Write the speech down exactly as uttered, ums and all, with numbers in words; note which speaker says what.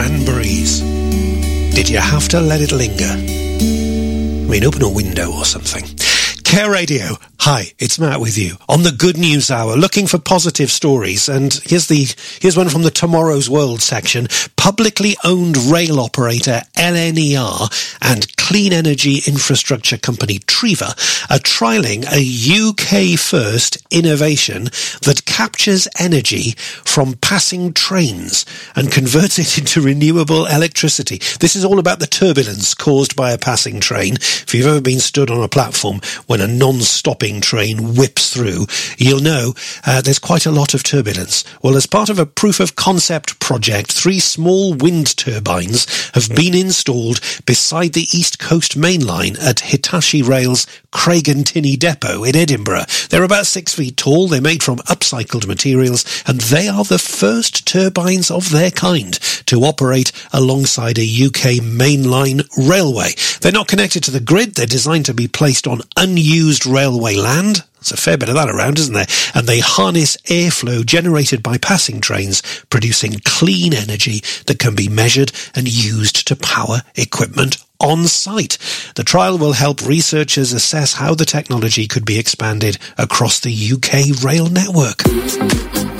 Speaker 1: Cranberries. Did you have to let it linger? I mean, open a window or something. Care Radio. Hi, it's Matt with you on the Good News Hour, looking for positive stories. And here's the here's one from the Tomorrow's World section. Publicly owned rail operator L N E R and clean energy infrastructure company Triva are trialling a U K-first innovation that captures energy from passing trains and converts it into renewable electricity. This is all about the turbulence caused by a passing train. If you've ever been stood on a platform when a non-stopping train whips through, you'll know uh, there's quite a lot of turbulence. Well, as part of a proof of concept project, three small wind turbines have been installed beside the East Coast Main Line at Hitachi Rail's Craigentinny Depot in Edinburgh. They're about six feet tall, they're made from upcycled materials, and they are the first turbines of their kind to operate alongside a U K mainline railway. They're not connected to the grid, they're designed to be placed on unused railway land. There's a fair bit of that around, isn't there? And they harness airflow generated by passing trains, producing clean energy that can be measured and used to power equipment on site. The trial will help researchers assess how the technology could be expanded across the U K rail network.